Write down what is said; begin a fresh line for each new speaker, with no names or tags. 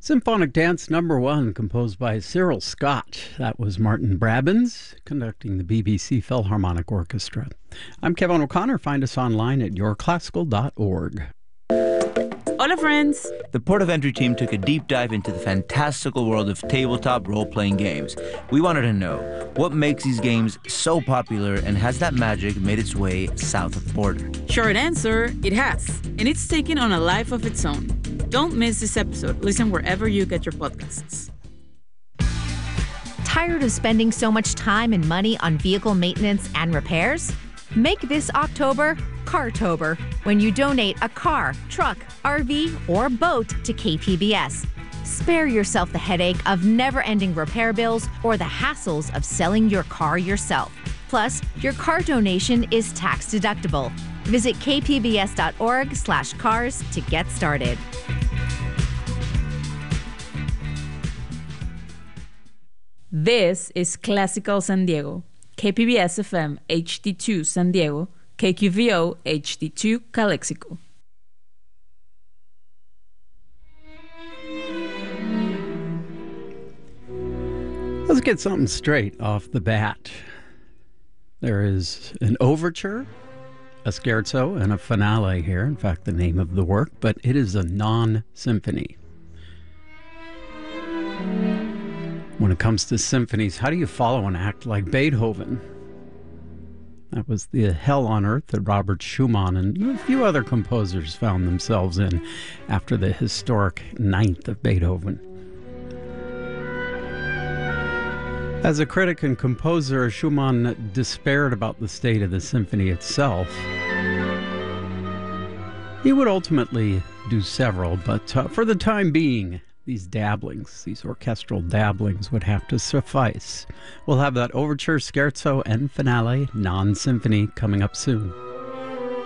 Symphonic Dance Number 1, composed by Cyril Scott. That was Martin Brabbins, conducting the BBC Philharmonic Orchestra. I'm Kevin O'Connor. Find us online at yourclassical.org.
Hola, friends!
The Port of Entry team took a deep dive into the fantastical world of tabletop role-playing games. We wanted to know, what makes these games so popular, and has that magic made its way south of the border?
Short answer, it has. And it's taken on a life of its own. Don't miss this episode. Listen wherever you get your podcasts.
Tired of spending so much time and money on vehicle maintenance and repairs? Make this October Cartober when you donate a car, truck, RV, or boat to KPBS. Spare yourself the headache of never-ending repair bills or the hassles of selling your car yourself. Plus, your car donation is tax-deductible. Visit kpbs.org/cars to get started.
This is Classical San Diego, KPBS FM HD2 San Diego, KQVO HD2 Calexico.
Let's get something straight off the bat. There is an overture, a scherzo, and a finale here. In fact, the name of the work, but it is a non-symphony. When it comes to symphonies, how do you follow an act like Beethoven? That was the hell on earth that Robert Schumann and a few other composers found themselves in after the historic Ninth of Beethoven. As a critic and composer, Schumann despaired about the state of the symphony itself. He would ultimately do several, but for the time being, these orchestral dabblings would have to suffice. We'll have that overture, scherzo, and finale, non-symphony coming up soon.